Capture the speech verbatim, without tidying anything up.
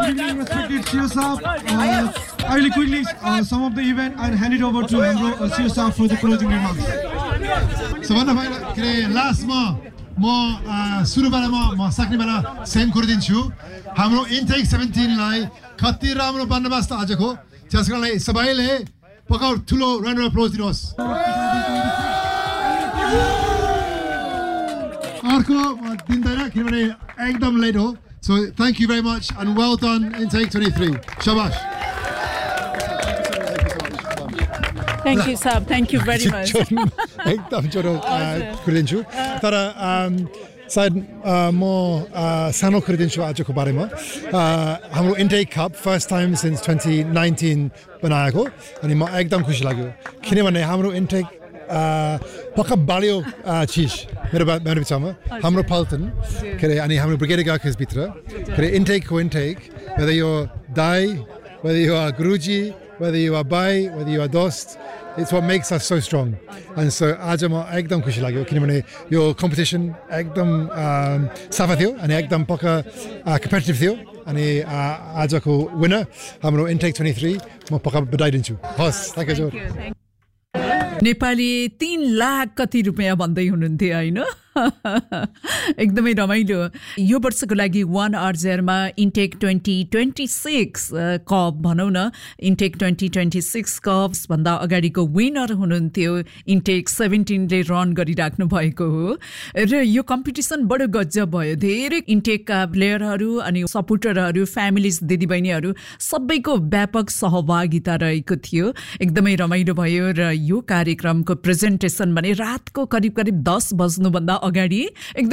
evening, respected C E O Saab. Uh, I will quickly uh, sum up the event and hand it over to हाम्रो C E O Saab for the closing remarks. सबभन्दा पहिला के अरे लास्टमा म सुरुबाट म म सक्ने बेला सेम गरिदिन्छु हाम्रो इन्टेक सत्रह लाई कति राम्रो बन्दोबस्त आजको त्यसको लागि सबैले पकाउ ठुलो राउन्ड अफ अप्लोज दिनुहोस् अर्को दिँदैन किनभने एकदम लेट हो so thank you very much and well done Intake twenty-three shabash Thank you, Saab. Thank you very much. एकदम छोटो गरिदिन्छु तर सायद म सानो गरिदिन्छु आजको बारेमा हाम्रो intake cup first time since twenty nineteen बनाएको अनि म एकदम खुसी लाग्यो किनभने हाम्रो इन्टेक पक्का बलियो चिज मेरो मेरो विचारमा हाम्रो पल्टन के अरे अनि हाम्रो ब्रिगेड गार्कस भित्र के अरे इन्टेकको इन्टेक whether you're दाई whether you are गुरुजी whether you are bai whether you are dost it's what makes us so strong and so आज म एकदम खुसी लाग्यो किनभने यो कम्पिटिसन एकदम सफा थियो अनि एकदम पक्का कम्पिटिटिभ थियो अनि आजको विनर हाम्रो इन्टेक twenty-three म पक्का बधाई दिन्छु हस् थ्यांक यू नेपाली तीन लाख कति रुपैयाँ भन्दै हुनुहुन्थ्यो हैन एकदमै रमाइलो यो वर्षको लागि वन आरजेरमा इन्टेक twenty twenty-six कप भनौं न इन्टेक twenty twenty-six कप्स भन्दा अगाडिको विनर हुनुहुन्थ्यो इन्टेक seventeen ले रन गरिराख्नु भएको हो र यो कम्पिटिसन बडो गजब भयो धेरै इन्टेकका प्लेयरहरू अनि सपोर्टरहरू फ्यामिलीज दिदीबहिनीहरू सबैको व्यापक सहभागिता रहेको थियो एकदमै रमाइलो भयो र यो कार्यक्रमको प्रेजेन्टेसन भने रातको करिब करिब दस बज्नु भन्दा अगाडि